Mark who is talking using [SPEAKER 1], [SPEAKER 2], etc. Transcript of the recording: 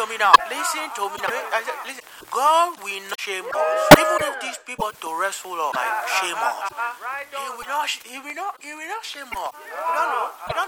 [SPEAKER 1] to me now. Listen to me now. I said, listen. God will not shame us. Even if these people to wrestle us, like shame us. He will not shame us. You don't know.